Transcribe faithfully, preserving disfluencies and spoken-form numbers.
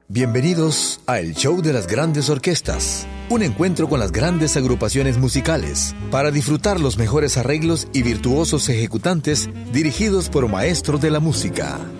Bienvenidos a El Show de las Grandes Orquestas, un encuentro con las grandes agrupaciones musicales para disfrutar los mejores arreglos y virtuosos ejecutantes dirigidos por maestros de la música.